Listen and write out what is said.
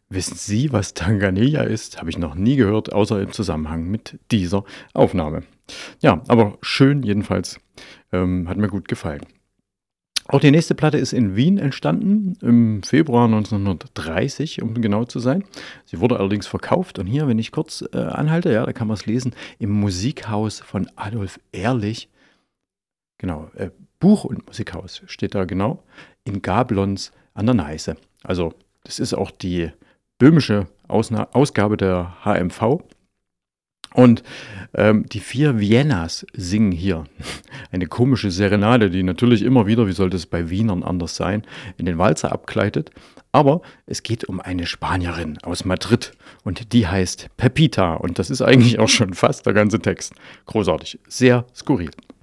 Wissen Sie, was Tanganilla ist? Habe ich noch nie gehört, außer im Zusammenhang mit dieser Aufnahme. Ja, aber schön jedenfalls. Hat mir gut gefallen. Auch die nächste Platte ist in Wien entstanden, im Februar 1930, um genau zu sein. Sie wurde allerdings verkauft und hier, wenn ich kurz anhalte, ja, da kann man es lesen, im Musikhaus von Adolf Ehrlich. Genau, Buch- und Musikhaus steht da genau, in Gablons an der Neiße. Also, das ist auch die böhmische Ausgabe der HMV. Und die vier Viennas singen hier eine komische Serenade, die natürlich immer wieder, wie sollte es bei Wienern anders sein, in den Walzer abgleitet. Aber es geht um eine Spanierin aus Madrid und die heißt Pepita. Und das ist eigentlich auch schon fast der ganze Text. Großartig, sehr skurril.